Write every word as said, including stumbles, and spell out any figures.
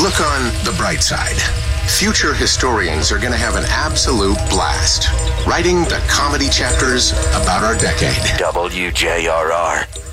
Look on the bright side. Future historians are going to have an absolute blast writing the comedy chapters about our decade. W J R R.